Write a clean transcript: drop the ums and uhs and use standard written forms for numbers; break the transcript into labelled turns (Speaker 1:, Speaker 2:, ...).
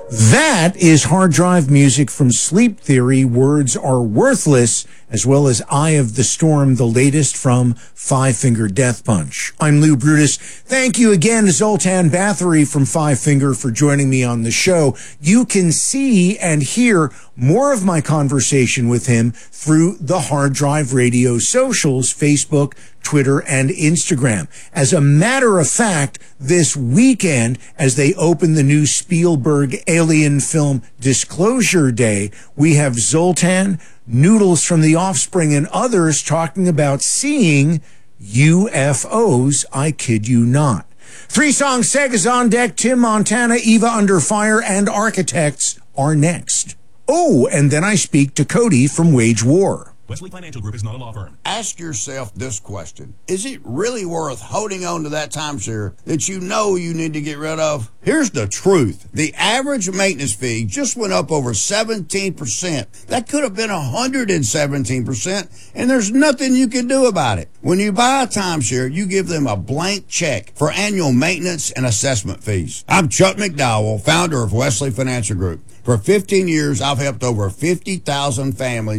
Speaker 1: That is hard drive music from Sleep Theory, Words Are Worthless, as well as Eye of the Storm, the latest from Five Finger Death Punch. I'm Lou Brutus. Thank you again to Zoltan Bathory from Five Finger for joining me on the show. You can see and hear more of my conversation with him through the Hard Drive Radio socials, Facebook, Twitter, and Instagram. As a matter of fact, this weekend, as they open the new Spielberg alien film Disclosure Day, we have Zoltan, Noodles from The Offspring, and others talking about seeing UFOs, I kid you not. 3-song Sega's on deck. Tim Montana, Eva Under Fire, and Architects are next. Oh, and then I speak to Cody from Wage War.
Speaker 2: Wesley Financial Group is not a law firm.
Speaker 3: Ask yourself this question. Is it really worth holding on to that timeshare that you know you need to get rid of? Here's the truth. The average maintenance fee just went up over 17%. That could have been 117%, and there's nothing you can do about it. When you buy a timeshare, you give them a blank check for annual maintenance and assessment fees. I'm Chuck McDowell, founder of Wesley Financial Group. For 15 years, I've helped over 50,000 families